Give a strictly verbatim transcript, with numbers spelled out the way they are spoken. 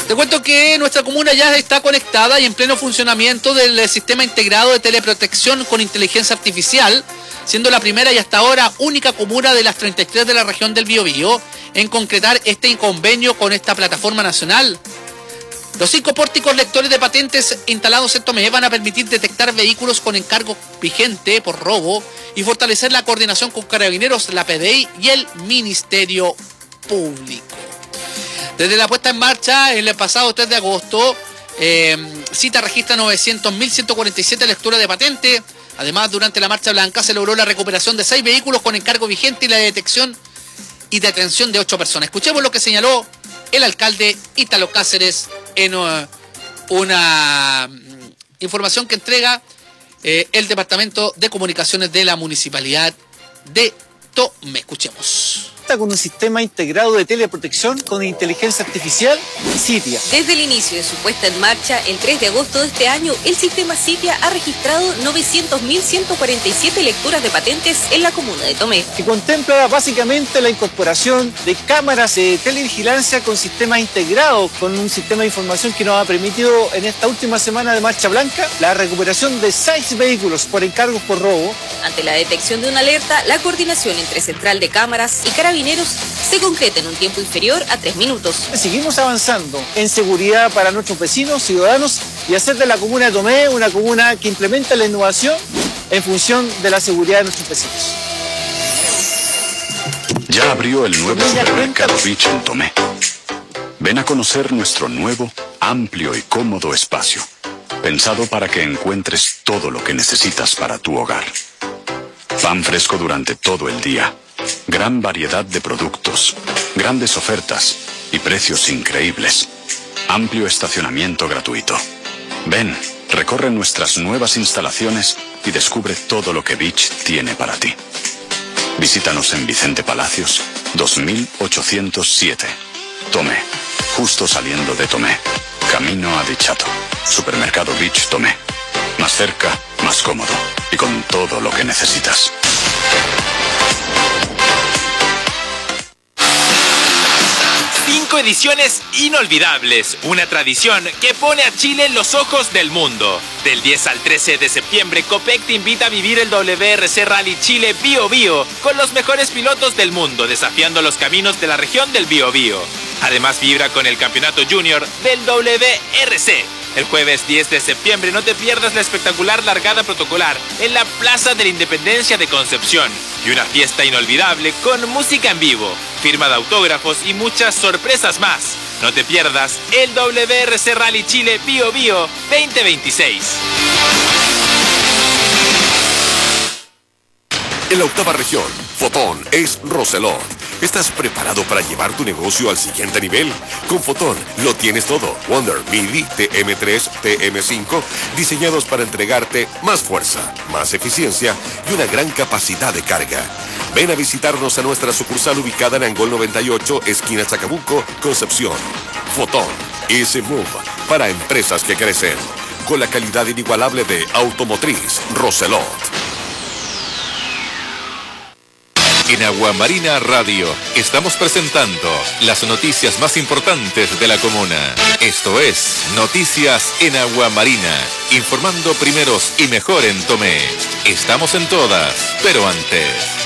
Te cuento que nuestra comuna ya está conectada y en pleno funcionamiento del sistema integrado de teleprotección con inteligencia artificial, siendo la primera y hasta ahora única comuna de las treinta y tres de la región del Biobío en concretar este convenio con esta plataforma nacional. Los cinco pórticos lectores de patentes instalados en Tomé van a permitir detectar vehículos con encargo vigente por robo y fortalecer la coordinación con Carabineros, la P D I y el Ministerio Público. Desde la puesta en marcha el pasado tres de agosto, eh, Cita registra novecientos mil ciento cuarenta y siete lecturas de patente. Además, durante la Marcha Blanca se logró la recuperación de seis vehículos con encargo vigente y la detección y detención de ocho personas. Escuchemos lo que señaló el alcalde Ítalo Cáceres en uh, una um, información que entrega eh, el Departamento de Comunicaciones de la Municipalidad de Tomé. Escuchemos. Con un sistema integrado de teleprotección con inteligencia artificial, Citia. Desde el inicio de su puesta en marcha, el tres de agosto de este año, el sistema Citia ha registrado novecientos mil ciento cuarenta y siete lecturas de patentes en la comuna de Tomé. Que contempla básicamente la incorporación de cámaras de televigilancia con sistemas integrados, con un sistema de información que nos ha permitido en esta última semana de Marcha Blanca la recuperación de seis vehículos por encargos por robo. Ante la detección de una alerta, la coordinación entre central de cámaras y carabineros se concreta en un tiempo inferior a tres minutos. Seguimos avanzando en seguridad para nuestros vecinos, ciudadanos y hacer de la comuna de Tomé una comuna que implementa la innovación en función de la seguridad de nuestros vecinos. Ya abrió el nuevo supermercado Beach en Tomé. Ven a conocer nuestro nuevo, amplio y cómodo espacio, pensado para que encuentres todo lo que necesitas para tu hogar. Pan fresco durante todo el día. Gran variedad de productos, grandes ofertas y precios increíbles. Amplio estacionamiento gratuito. Ven, recorre nuestras nuevas instalaciones y descubre todo lo que Beach tiene para ti. Visítanos en Vicente Palacios, dos mil ochocientos siete. Tomé, justo saliendo de Tomé. Camino a Dichato. Supermercado Beach Tomé. Más cerca, más cómodo y con todo lo que necesitas. Cinco ediciones inolvidables, una tradición que pone a Chile en los ojos del mundo. Del diez al trece de septiembre, Copec te invita a vivir el W R C Rally Chile Biobío con los mejores pilotos del mundo, desafiando los caminos de la región del Biobío. Además, vibra con el campeonato junior del W R C. El jueves diez de septiembre no te pierdas la espectacular largada protocolar en la Plaza de la Independencia de Concepción y una fiesta inolvidable con música en vivo, firma de autógrafos y muchas sorpresas más. No te pierdas el W R C Rally Chile Biobío veinte veintiséis. En la octava región, Fotón es Roselot. ¿Estás preparado para llevar tu negocio al siguiente nivel? Con Fotón lo tienes todo. Wonder, Midi, T M tres, T M cinco, diseñados para entregarte más fuerza, más eficiencia y una gran capacidad de carga. Ven a visitarnos a nuestra sucursal ubicada en Angol noventa y ocho, esquina Chacabuco, Concepción. Fotón, ese move para empresas que crecen. Con la calidad inigualable de Automotriz Roselot. En Aguamarina Radio estamos presentando las noticias más importantes de la comuna. Esto es Noticias en Aguamarina, informando primeros y mejor en Tomé. Estamos en todas, pero antes...